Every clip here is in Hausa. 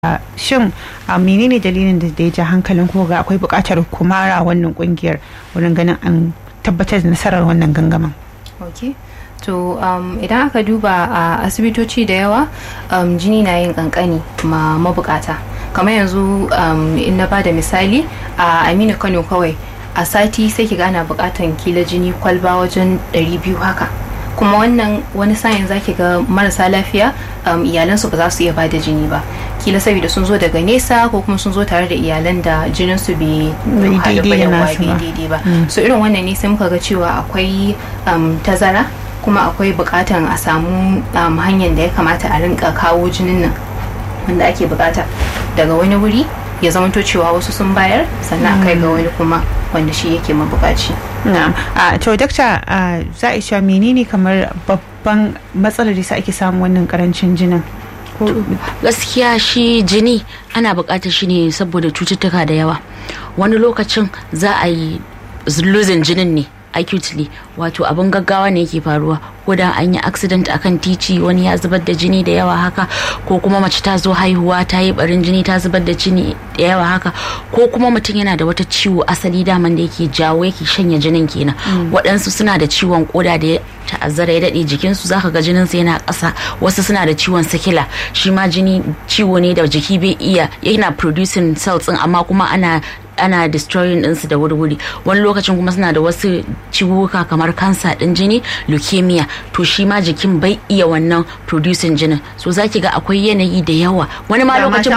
Shin menene dalilin da ya ja hankalin ko ga akwai buƙatar kumara wannan kungiyar wurin ganin an tabbatar da nasarar wannan gangamin? Okay. To idan aka duba a asibitoci da yawa jini na yin kankani ma mabukata. Kamar yanzu in na bada misali a Aminu Kano kawai a sati sai ki gana bukatan kila jini kwalba wajen 200 haka. Kuma wannan wani sa'in zaki ga marasa lafiya iyalansu ba za su iya bada jini ba, kila saboda sun zo daga nesa ko kuma sun zo tare da iyalan da jinin su bai daidai ba. So irin wannan ne sai muka ga cewa akwai tazara, kuma akwai bukatan a samu hanyar da ya kamata a rinka kawo jinin nan wanda ake bukata daga wani wuri ya zamanto cewa wasu sun bayar sannan a kai ga wani kuma wanda shi yake mabukaci. To dakta, za a isha menene kamar babban matsalar da ake samun wannan karancin jinin? Gaskiya shi jini ana bukatar shi ne saboda cututtuka da yawa. Wani lokacin za a yi losing jinin ne acutely, wato abin gaggawa ne yake faruwa, ko da an yi accident akan titi wani ya zubar da jini da yawa haka, ko kuma mace ta zo haihuwa ta yi barin jini ta zubar da jini da yawa haka, ko kuma mutum yana da wata ciwo asali daman da yake jawo yake shanya jinin kenan. Waɗansu suna da ciwon koda da ya ta'azzara ya daɗe jikinsu, zaka ga jininsu yana ƙasa. Wasu suna da ciwon sikila, shi ma jini ciwo ne da jiki bai iya, yana producing cells din amma kuma ana destroying ɗinsu da wuri-wuri. Wani lokacin kuma suna da wasu ciwuka kamar kansa ɗin jini, leukemia, to shi ma jikin bai iya wannan producing jinin. So zaki ga akwai yanayi da yawa. Wani ma lokacin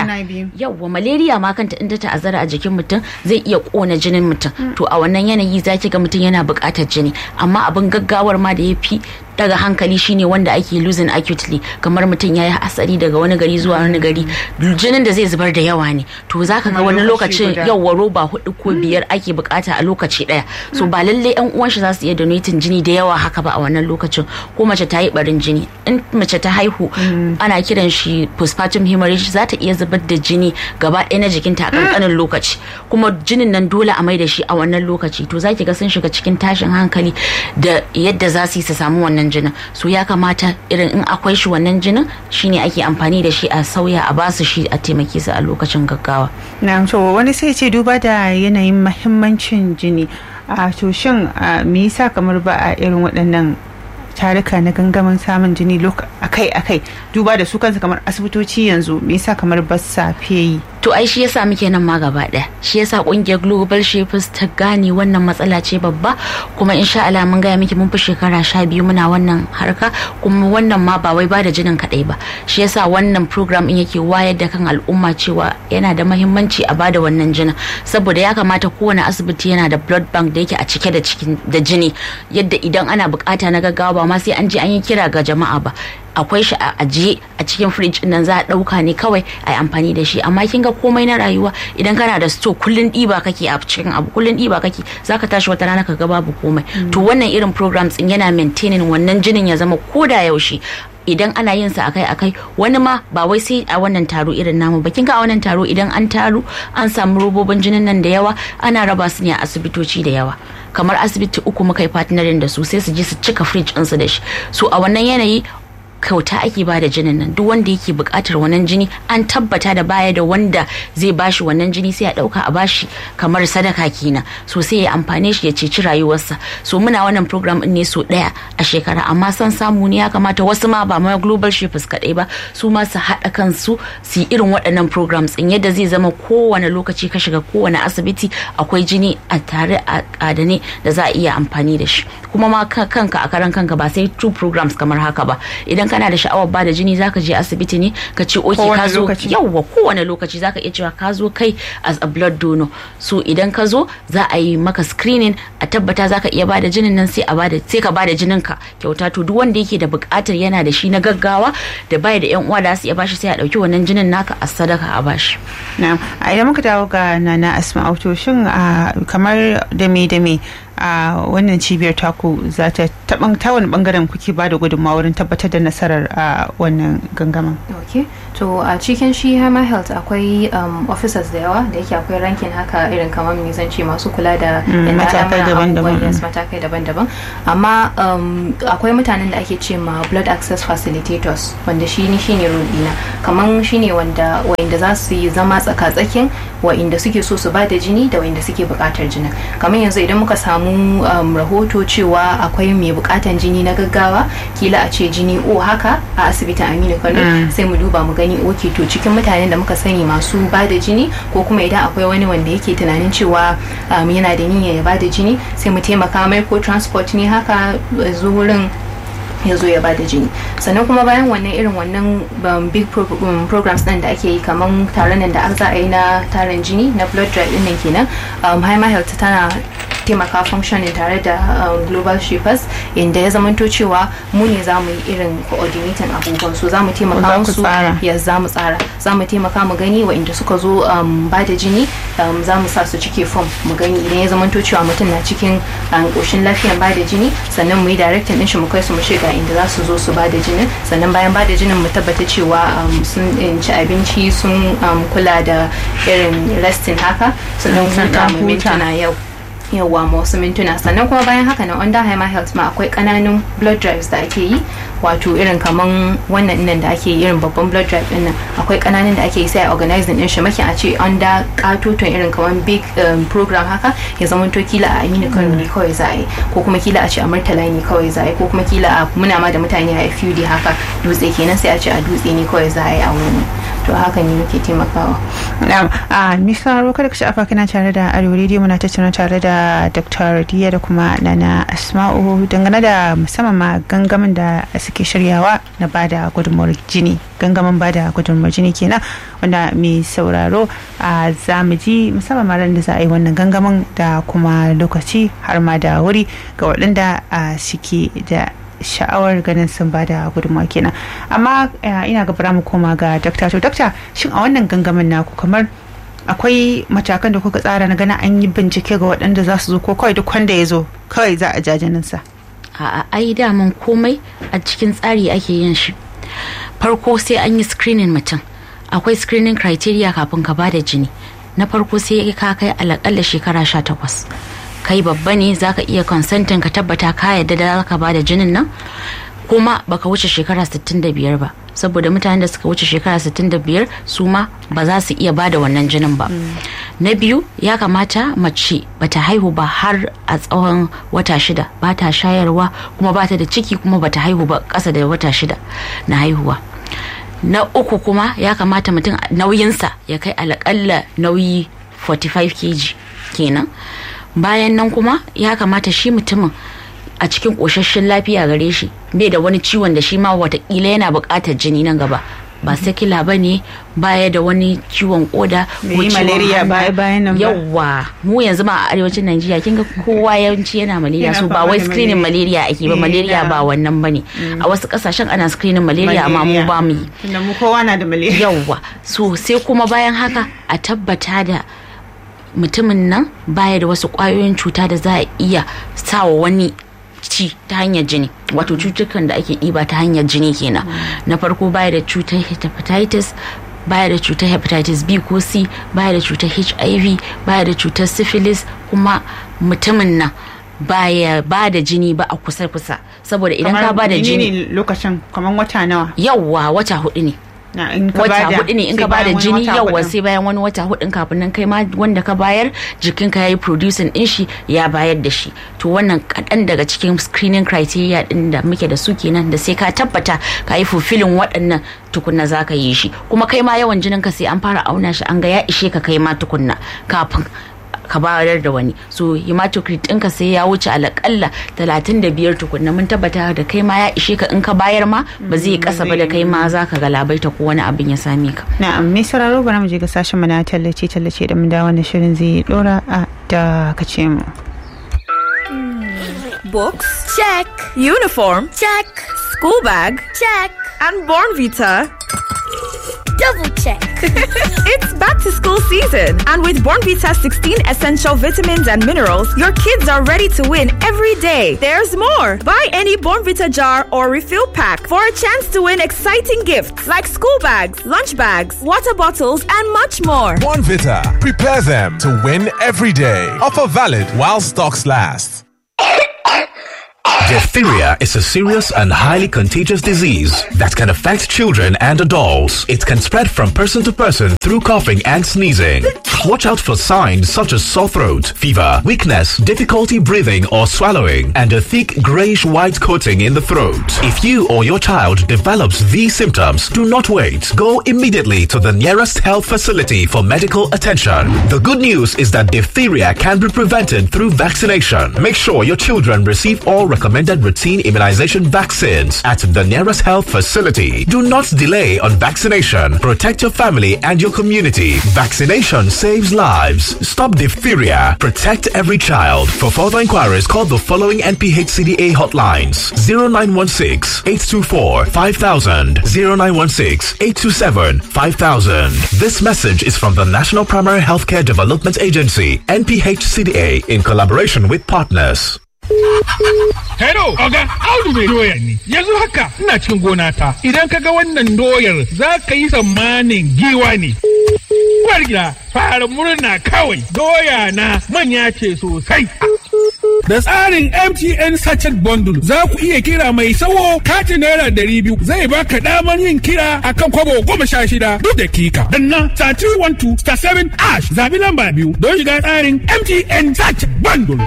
malaria ma kanta inda ta'azzara a jikin mutum zai iya kona jinin mutum. To a wannan yanayi zaki ga mutum yana buƙatar jini, amma abin gaggawar ma da ya fi daga hankali shine wanda ake losing acutely, kamar mutum ya yi hatsari daga wani gari zuwa wani gari, jinin da zai zubar da yawa ne. To zaka ga wani lokacin yawa roba 4 ko 5 ake bukata a lokaci daya. So ba lalle yan uwan shi za su iya donating jini da yawa haka ba a wannan lokacin. Ko mace ta yi barin jini, in mace ta haihu ana kiran shi postpartum hemorrhage, za ta iya zubar da jini gaba ɗaya na jikinta a kankanin lokaci, kuma jinin nan dole a mai da shi a wannan lokaci. To zaki ga sun shiga cikin tashin hankali da yadda za su samu wannan jinin. So ya kamata irin in akwai shi wannan jinin shine ake amfani da shi a sauya a basu shi a taimake su a lokacin gaggawa. Na'am, to wani sai ce duba da yanayin muhimmancin jini, to shin me yasa kamar ba a irin waɗannan tarika na gangamin samun jini akai-akai, duba da su kansu kamar asibitoci yanzu me yasa kamar ba sa fiye yi? To ai shi yasa muke nan ma gaba daya, shi yasa kungiyar Global Shapers ta gane wannan matsala ce babba, kuma insha Allah mun gaya miki mun fi shekara 12 muna wannan harka, kuma wannan ma ba wai ba da jinin kadai ba. Shi yasa wannan program in yake wayar da kan al'umma cewa yana da muhimmanci a bada wannan jinin, saboda ya kamata kowane asibiti yana da blood bank da yake a cike da jini, yadda idan ana bukata na gaggawa ba ma sai an je an yi kira ga jama'a ba, akwai shi a ajiye a cikin fridge nan, za a dauka ne kawai a yi amfani da shi. Amma kin ga komai na rayuwa idan kana da store kullun diba kake a cikin abu, kullun diba kake, zaka tashi wata rana ka ga babu komai. To wannan irin programs din yana maintaining wannan jinin ya zama koda yaushe idan ana yin sa akai-akai. Wani ma ba wai sai a wannan taro irin namu ba, kin ga a wannan taro idan an taru an samu robobin jinin nan da yawa, ana raba su ne a asibitoci da yawa. Kamar asibiti 3 muka yi partnering da su, sai su je su cika fridge ɗinsu da shi. So a wannan yanayi kyauta ake ba da jinin nan, duk wanda yake buƙatar wannan jini an tabbata da baya da wanda zai bashi wannan jini, sai a ɗauka a bashi kamar sadaka kenan. So sai ya amfane shi ya ceci rayuwarsa. So muna wannan program ne so ɗaya a shekara, amma san samu ne ya kamata wasu ma ba ma Global Shapers kaɗai ba, su ma su haɗa kansu su yi irin waɗannan programs in yadda zai zama kowane lokaci ka shiga kowane asibiti akwai jini a tare a ƙadane da za a iya amfani da shi. Kuma ma kanka a karan kanka ba sai 2 programs kamar haka ba, idan kana da sha'awar ba da jini zaka je asibiti ne ka ce oke ka zo, yawwa kowane lokaci zaka iya cewa ka zo kai as a blood donor. So idan ka zo za a yi maka screening a tabbata zaka iya ba da jinin nan, sai ka ba da jinin ka kyauta. To duk wanda yake da buƙatar yana da shi na gaggawa da bai da yan uwa da su iya bashi, sai a dauki wannan jinin naka a sadaka a bashi. Na'am, idan muka dawo ga Nana Asma'u, to shin kamar da me a wannan cibiyar taku za ta wani bangaren kuke ba da gudunmawa wurin tabbatar da nasarar a wannan gangamin? Okay, to a cikin shi Hama Health akwai officers da yawa da yake akwai rankin haka irin kamar mizanci masu kula da matakai daban-daban, amma akwai mutanen da ake ce ma blood access facilitators, wanda shine role dina, kamar shine wanda za su yi zama tsaka-tsakin wa'inda suke so su bada jini da wa'inda suke bukatar jinin. Kamar yanzu idan muka samu rahoto cewa akwai mai bukatan jini na gaggawa, kila a ce jini O haka a asibitin Aminu Kano, sai mu duba mu gani oke to cikin mutanen da muka sani masu bada jini, ko kuma idan akwai wani wanda yake tunanin cewa yana da niyyar ya bada jini, sai mu taimaka mai ko transport ne haka zuwurin ya zo ya bada jini. Sannan kuma bayan wannan irin wannan big programs din da ake yi, kamar taron nan da za a yi na taron jini na blood drive din nan kenan, Hama Health tana taimaka functioning tare da global shapers, inda ya zamanto cewa mu ne za mu yi irin coordinating abubuwan su, za mu taimaka musu ya za mu tsara, za mu taimaka mu gani wa'inda suka zo ba da jini, za mu sa su cike form mu gani idan ya zamanto cewa mutum na cikin koshin lafiyan ba da jini, sannan mu yi directing din shi mu kai su mu shiga inda za su zo su ba da jinin, sannan bayan ba da jinin mu tabbata cewa sun ci abinci, sun kula da irin resting haka, sannan huta mu mintuna yawa wasu mintuna. Sannan kuma bayan haka na under Hama Health ma akwai kananun blood drives da ake yi, wato irin kaman wannan nan da ake yi irin babban blood drive din nan, akwai kananun da ake yi sai a organizing din shi, makin a ce under katoton irin kaman big program haka ya zama to kila a Aminu Kano ne kawai za a yi, ko kuma kila a ce a Murtala ne kawai za a yi, ko kuma kila a muna ma da mutane a FUD haka Dutse kenan sai a ce a Dutse ne kawai za a yi a wani. To haka ne muke taimakawa. Misa Roka da shafa kana tare da Arewa Radio, muna tattauna tare da Dr. Diya da kuma Nana Asma'u dangane da musamman ma gangamin da suke shiryawa na bada gudunmuwar jini, gangamin bada gudunmuwar jini kenan, wanda mai sauraro za mu ji musamman ma ran da za a yi wannan gangamin da kuma lokaci har ma da wuri ga waɗanda suke da sha'awar ganin sun bada gudunmawa kenan. Amma ina ga bara mu koma ga dakta. To dakta, shin a wannan gangamin naku kamar akwai matakan da kuka tsara na gana an yi bincike ga waɗanda za su zo, ko kawai duk wanda ya zo kawai za a jajanin sa? A'a, ai daman komai a cikin tsari ake yin shi. Farko sai an yi screening mutum, akwai screening criteria kafin ka bada jini. Na farko sai ka kai alakalla shekara 18, kai babba ne zaka iya consenting ka tabbata ka yadda da zaka bada jinin nan, kuma baka wuce shekara 65 ba, saboda mutanen da suka wuce shekara 65 su ma ba za su iya bada wannan jinin ba. Na biyu, ya kamata mace bata haihu ba har a tsawon wata 6, ba ta shayarwa kuma bata da ciki kuma bata haihu ba ƙasa da wata 6 na haihuwa. Na uku kuma ya kamata mutum nauyinsa ya kai alƙalla nauyi 45 kg kenan. Bayan nan kuma ya kamata shi mutumin a cikin ƙoshashen lafiya gare shi, bai da wani ciwon da shi ma watakila yana buƙatar jini nan gaba, ba sakila ba ne, baya da wani ciwon koda ko ciwon malaria bayan nan. Yawwa, mu yanzu ma a arewacin Najeriya kinga kowa yawanci yana malaria, so ba wai screening malaria ake ba, malaria ba wannan bane. A wasu kasashen ana screening malaria amma mu ba mu yi, tunda mu kowa na da malaria. Yawwa, so sai kuma bayan haka a tabbata da mutumin nan baya da wasu kwayoyin cuta da za a iya sawa wani ci ta hanyar jini, wato cutukan da ake ɗiba ta hanyar jini kenan. Na farko baya da cutar hepatitis, baya da cutar hepatitis B ko C, baya da cutar HIV, baya da cutar syphilis, kuma mutumin nan baya ba da jini ba a kusa-kusa, saboda idan ka ba da jini lokacin kamar wata nawa? Yawwa, wata 4 ne. Wata 4 ne in ka bada jini, yawwa sai bayan wani wata 4 kafin nan kai ma wanda ka bayar jikinka yayi producing din shi ya bayar da shi. To wannan kadan daga cikin screening criteria din da muke da su kenan, da sai ka tabbata ka yi fulfilling waɗannan tukunna zaka yi shi, kuma kai ma yawan jinin ka sai an fara auna shi an ga ya ishe ka kai ma tukunna kafin ka bayar da wani. So hematocrit ɗinka sai ya wuce alakalla 35 tukunna mun tabbata da kai ma ya ishe ka, in ka bayar ma ba zai kasa ba da kai ma za ka galabaita ko wani abin ya same ka. Na'am, mai sauraro bari mu je ga sashen mu na tallace da mun da wannan shirin zai dora a da kace mu. Books? Check. Uniform? Check. School bag? Check. And Born Vita? double check. It's back to school season, and with Bornvita 16 essential vitamins and minerals, your kids are ready to win every day. There's more. Buy any Bornvita jar or refill pack for a chance to win exciting gifts like school bags, lunch bags, water bottles, and much more. Bornvita, prepare them to win every day. Offer valid while stocks last. Diphtheria is a serious and highly contagious disease that can affect children and adults. It can spread from person to person through coughing and sneezing. Watch out for signs such as sore throat, fever, weakness, difficulty breathing or swallowing, and a thick grayish-white coating in the throat. If you or your child develops these symptoms, do not wait. Go immediately to the nearest health facility for medical attention. The good news is that diphtheria can be prevented through vaccination. Make sure your children receive all recommended routine immunization vaccines at the nearest health facility. Do not delay on vaccination. Protect your family and your community. Vaccination saves lives. Stop diphtheria. Protect every child. For further inquiries, call the following NPHCDA hotlines: 0916-824-5000, 0916-827-5000. This message is from the National Primary Healthcare Development Agency, NPHCDA, in collaboration with partners. Hello, Oga, Audu mai doya ne. Yanzu haka ina cikin gona ta. Idan ka ga wannan doyar za ka yi tsammanin giwa ne. Uwar gida, fara murna kawai. Doya na manya ce sosai. Da tsarin MTN Sachet Bundle za ku iya kira mai sawo katin naira 200 zai baka damar yin kira akan kwabo 16 duk dakika. Danna *312*7# zabi lamba 2 don shiga tsarin MTN Sachet Bundle.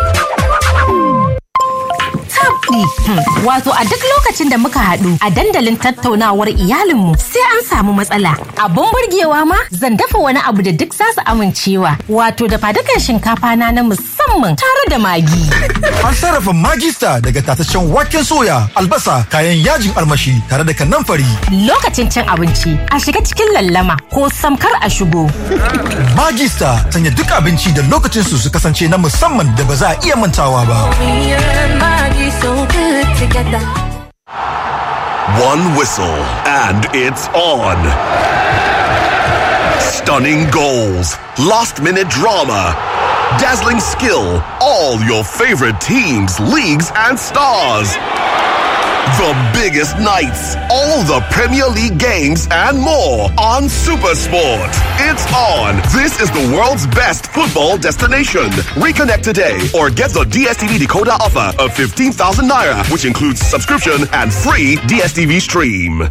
Wato a duk lokacin da muka haɗu a dandalin tattaunawar iyalinmu sai an samu matsala. Abun burgewa ma zan dafa wani abu da duk za su amincewa. Wato da fadukan shinkafa na musamman tare da magi. An sarrafa Maggi Star daga tataccen waken soya, albasa, kayan yajin armashi tare da kanamfari. Lokacin cin abinci a shiga cikin lallama ko samkar a shigo. Maggi Star sanya duk abinci da lokacin su kasance na musamman da ba za a iya mantawa ba. So good together. One whistle and it's on. Stunning goals, last-minute drama, dazzling skill, all your favorite teams, leagues and stars. The biggest nights, all the Premier League games and more on SuperSport. It's on. This is the world's best football destination. Reconnect today or get the DSTV decoder offer of 15,000 naira, which includes subscription and free DSTV stream.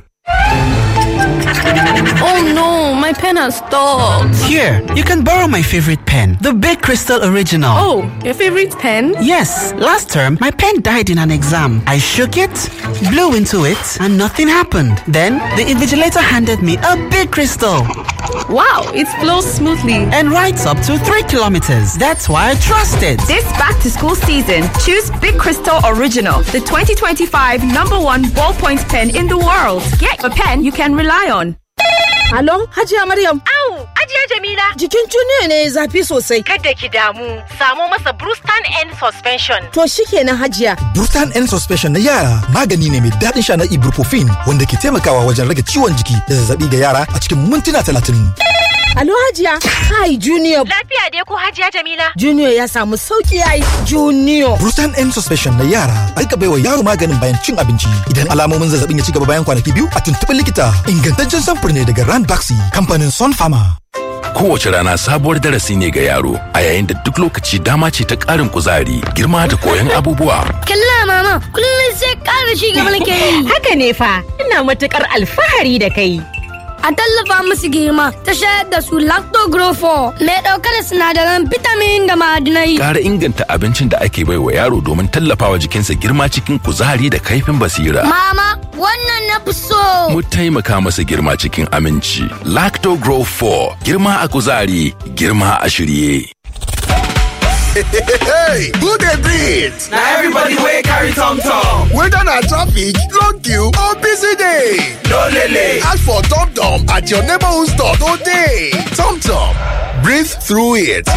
Oh no, my pen has stopped. Here, you can borrow my favorite pen, the Big Crystal Original. Oh, your favorite pen? Yes, last term, my pen died in an exam. I shook it, blew into it, and nothing happened. Then, the invigilator handed me a Big Crystal. Wow, it flows smoothly and writes up to 3 kilometers. That's why I trust it. This back-to-school season, choose Big Crystal Original, the 2025 #1 ballpoint pen in the world. Get a pen you can rely on. Alon, Hajiya Maryam. Au, Hajiya Jamila. Jikin Junior ne zafi sosai. Kada ki damu, samu masa Brustan N Suspension. To shikenan Hajiya. Brustan N Suspension na yara magani ne mai daɗin sha na ibuprofen wanda ke taimakawa wajen rage ciwon jiki da zazzabi ga yara a cikin mintuna 30. Alo Hajiya. Hi Junior. Lafiya dai ko Hajiya Jamila? Junior ya samu sauki yayi. Junior. Brustan N Suspension na yara aika baiwa yaro maganin bayan cin abinci. Idan alamomin zazzabin ya ci gaba bayan kwanaki 2 a tuntuɓi likita. Ingantaccen samfur ne daga Rand Baxi, kamfanin Sun Pharma. Kowace rana sabuwar darasi ne ga yaro, a yayin da duk lokaci dama ce ta ƙarin kuzari, girma da koyon abubuwa. Kalla mama, kullum sai ƙara shi gaba nake yi. Haka ne fa, ina matuƙar alfahari da kai. A tallafa musu girma ta shayar da su Lactogrofo mai ɗauke da sinadaran vitamin da ma'adinai. Ƙara inganta abincin da ake baiwa yaro domin tallafawa jikinsa girma cikin kuzari da kaifin basira. Mama, wannan na fi so. Mu taimaka masa girma cikin aminci. Lactogrofo, girma a kuzari, girma a shirye. Hey, who dey breathe? Now everybody wey carry tom tom. Whether na traffic, long queue or busy day. No lele. Ask for Tom Tom at your neighborhood store today. Tom Tom, breathe through it.